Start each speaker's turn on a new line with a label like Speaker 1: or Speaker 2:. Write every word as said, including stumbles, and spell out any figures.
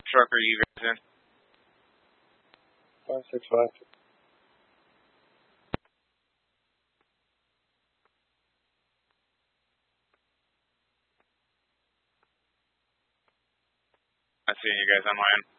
Speaker 1: truck are you guys in?
Speaker 2: five six five.
Speaker 1: I see you guys on my end.